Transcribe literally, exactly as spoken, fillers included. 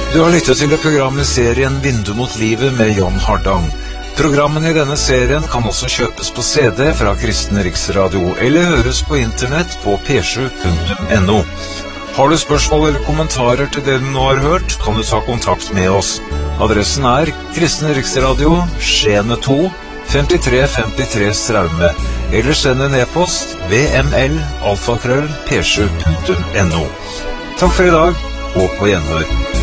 Du har lyttet til et program i serien Vindu mot livet med John Hardang. Programmene i denne serien kan også kjøpes på C D fra Kristen Riksradio eller høres på internett på p sju punktum no. Har du spørsmål eller kommentarer til det du nå har hørt, kan du ta kontakt med oss. Adressen er Kristen Riksradio, Skjene to, femtitre femtitre Straume, eller send en e-post vml alfakrøll p sju punktum no. Takk for i dag, og på gjenhør.